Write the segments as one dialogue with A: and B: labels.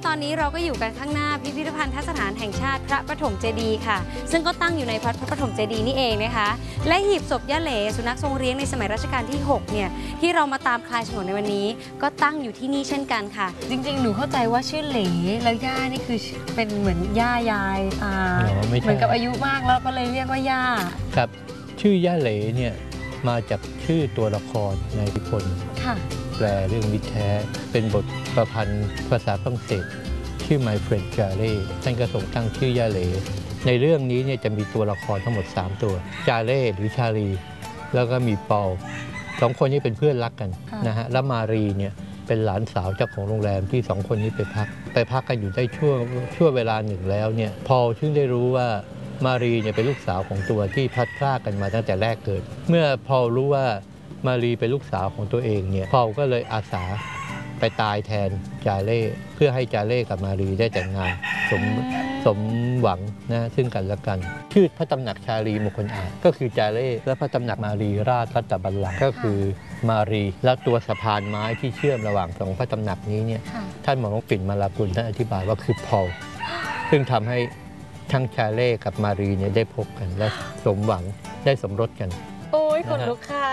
A: ตอนนี้เราก็อยู่กันข้างหน้าพิพิธภัณฑสถานแห่งชาติพระปฐมเจดีย์ค่ะซึ่งก็ตั้งอยู่ในพระปฐมเจดีย์นี่เองนะคะและหีบศพย่าเหลสุนัขทรงเลี้ยงในสมัยรัชกาลที่6เนี่ยที่เรามาตามคลายฉงนในวันนี้ก็ตั้งอยู่ที่นี่เช่นกันค่ะจริงๆหนูเข้าใจว่าชื่อเหลแล้วย่านี่คือเป็นเหมือนย่ายายเหมือนกับอายุมากแล้วก็เลยเรียกว่าย่า
B: ครับชื่อย่าเหลเนี่ยมาจากชื่อตัวละครในนิพนธ์แปลเรื่องมิตรแท้เป็นบทประพันธ์ภาษาฝรั่งเศสชื่อ My Friend Charlie ท่านก็ส่งตั้งชื่อย่าเหลในเรื่องนี้เนี่ยจะมีตัวละครทั้งหมด3ตัวจาเล่หรือชาลีแล้วก็มีปอล2คนนี้เป็นเพื่อนรักกันนะฮะแล้วมารีเนี่ยเป็นหลานสาวเจ้าของโรงแรมที่2คนนี้ไปพักกันอยู่ได้ชั่วเวลาหนึ่งแล้วเนี่ยพอลซึ่งได้รู้ว่ามารีเนี่ยเป็นลูกสาวของตัวที่พลัดพรากกันมาตั้งแต่แรกเกิดเมื่อพอลรู้ว่ามารีเป็นลูกสาวของตัวเองเนี่ยพอลก็เลยอาสาไปตายแทนจาเล่เพื่อให้จาเล่กับมารีได้แต่งงานสมหวังนะซึ่งกันและกันชื่อพระตำหนักชาลีมงคลอาจก็คือจาเล่และพระตำหนักมารีราชรัตบัลลังก์ก็คือมารีและตัวสะพานไม้ที่เชื่อมระหว่าง2พระตำหนักนี้เนี่ยท่านหมอน้องปิ่นมาลากุลท่านอธิบายว่าคือพอลซึ่งทำให้ทั้งชาเล่กับมารีเนี่ยได้พบกันและสมหวังได้สมรสกัน
A: โอ้ยขนลุกค่ะ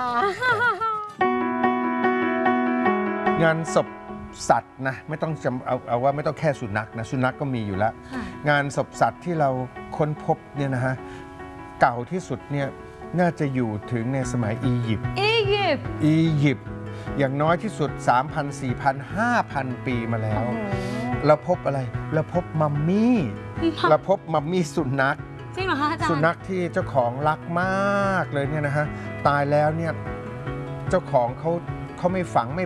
C: งานศพสัตว์นะไม่ต้องเอาว่าไม่ต้องแค่สุนัขนะสุนัขก็มีอยู่แล้วงานศพสัตว์ที่เราค้นพบเนี่ยนะฮะเก่าที่สุดเนี่ยน่าจะอยู่ถึงในสมัยอียิปต์อย่างน้อยที่สุด 3,000 4,000 5,000 ปีมาแล้วเราพบอะไรเราพบมัมมี่เราพบมัมมี่สุนัข
A: จริงเหรอคะอาจารย์
C: สุนัขที่เจ้าของรักมากเลยเนี่ยนะฮะตายแล้วเนี่ยเจ้าของเขาไม่ฝังไม่